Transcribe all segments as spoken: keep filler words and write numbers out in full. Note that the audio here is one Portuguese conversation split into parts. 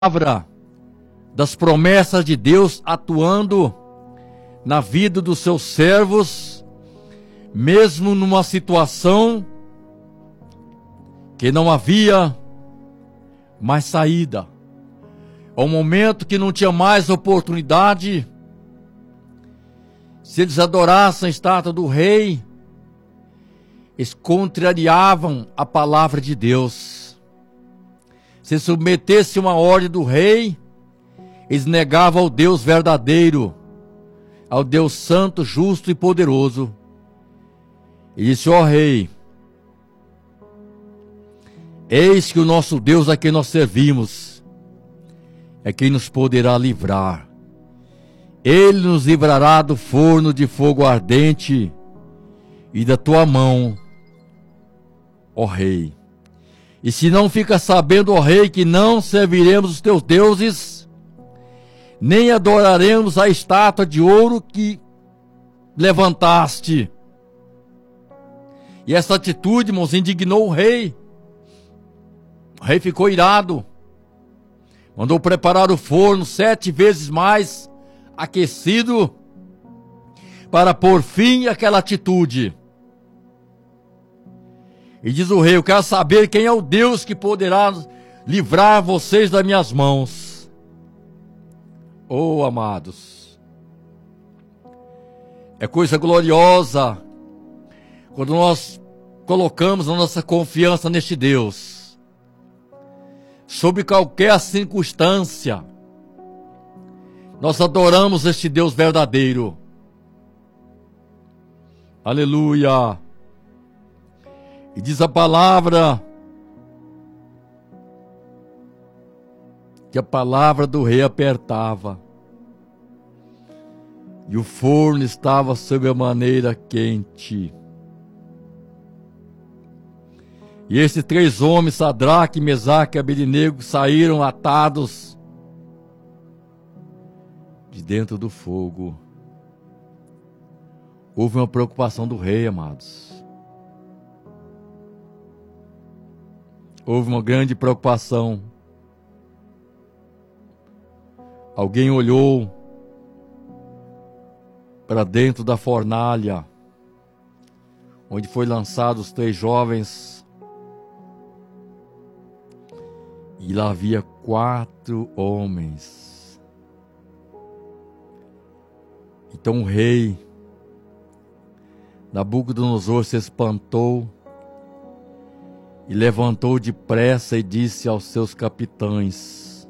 palavra das promessas de Deus atuando na vida dos seus servos, mesmo numa situação que não havia mais saída, ao momento que não tinha mais oportunidade. Se eles adorassem a estátua do rei, eles contrariavam a palavra de Deus. Se submetesse uma ordem do rei, eles negavam ao Deus verdadeiro, ao Deus santo, justo e poderoso. E disse: ó rei, eis que o nosso Deus a quem nós servimos é quem nos poderá livrar. Ele nos livrará do forno de fogo ardente e da tua mão, ó rei. E se não fica sabendo, ó rei, que não serviremos os teus deuses, nem adoraremos a estátua de ouro que levantaste. E essa atitude, irmãos, indignou o rei. O rei ficou irado. Mandou preparar o forno sete vezes mais aquecido para pôr fim àquela atitude. E diz o rei: eu quero saber quem é o Deus que poderá livrar vocês das minhas mãos. Oh, amados, é coisa gloriosa quando nós colocamos a nossa confiança neste Deus. Sobre qualquer circunstância, nós adoramos este Deus verdadeiro. Aleluia! E diz a palavra que a palavra do rei apertava, e o forno estava sob a maneira quente. E esses três homens, Sadraque, Mesaque e Abednego, saíram atados de dentro do fogo. Houve uma preocupação do rei, amados. Houve uma grande preocupação. Alguém olhou para dentro da fornalha, onde foi lançados os três jovens, e lá havia quatro homens. Então o rei Nabucodonosor se espantou e levantou depressa e disse aos seus capitães: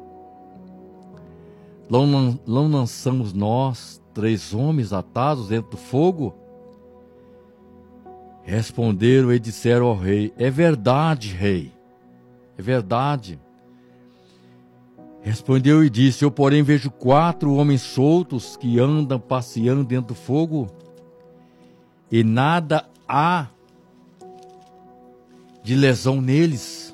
Não, não lançamos nós três homens atados dentro do fogo? Responderam e disseram ao rei: é verdade, rei, é verdade. Respondeu e disse: eu, porém, vejo quatro homens soltos que andam passeando dentro do fogo, e nada há de lesão neles.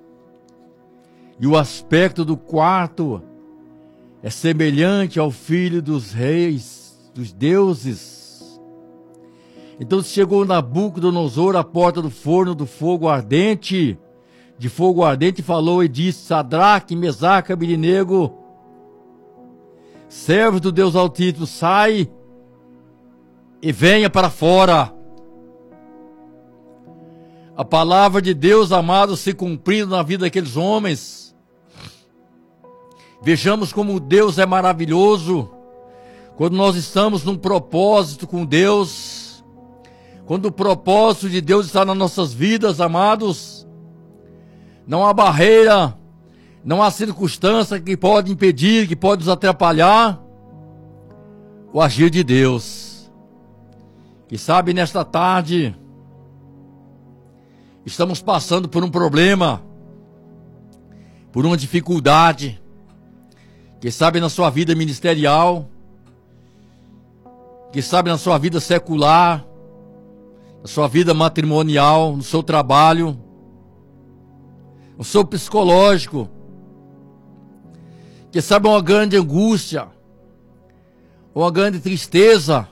E o aspecto do quarto é semelhante ao filho dos reis, dos deuses. Então chegou Nabucodonosor à porta do forno do fogo ardente, de fogo ardente, falou e disse: Sadraque, Mesaque, Abednego, servos do Deus Altíssimo, sai e venha para fora. A palavra de Deus, amados, se cumprindo na vida daqueles homens. Vejamos como Deus é maravilhoso quando nós estamos num propósito com Deus. Quando o propósito de Deus está nas nossas vidas, amados, não há barreira, não há circunstância que pode impedir, que pode nos atrapalhar o agir de Deus. E sabe, nesta tarde, estamos passando por um problema, por uma dificuldade. Quem sabe na sua vida ministerial, quem sabe na sua vida secular, na sua vida matrimonial, no seu trabalho, no seu psicológico. Quem sabe uma grande angústia, uma grande tristeza.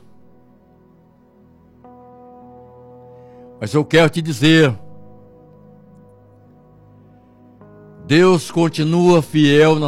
Mas eu quero te dizer, Deus continua fiel na